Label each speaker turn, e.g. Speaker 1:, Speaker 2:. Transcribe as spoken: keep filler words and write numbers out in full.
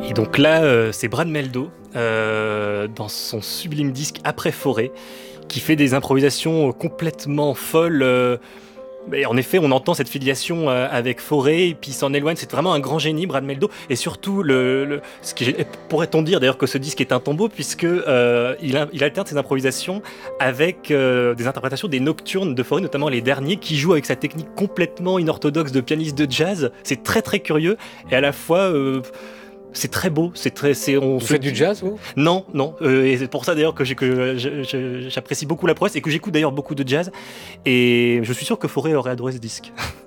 Speaker 1: Et donc là, euh, c'est Brad Meldo, euh, dans son sublime disque Après Forêt, qui fait des improvisations complètement folles. euh, mais en effet, on entend cette filiation euh, avec Forêt, et puis il s'en éloigne. C'est vraiment un grand génie, Brad Meldo. Et surtout, le, le- ce qui, pourrait-on dire d'ailleurs que ce disque est un tombeau, puisque euh, il, a- il alterne ses improvisations avec euh, des interprétations des nocturnes de Forêt, notamment les derniers, qui jouent avec sa technique complètement inorthodoxe de pianiste de jazz. C'est très très curieux, et à la fois... euh, c'est très beau, c'est très, c'est, on
Speaker 2: Vous
Speaker 1: se
Speaker 2: faites
Speaker 1: dit-
Speaker 2: du jazz, vous?
Speaker 1: Non, non, euh, et c'est pour ça d'ailleurs que, j'ai, que je- je- j'apprécie beaucoup la prouesse et que j'écoute d'ailleurs beaucoup de jazz. Et je suis sûr que Forêt aurait adoré ce disque.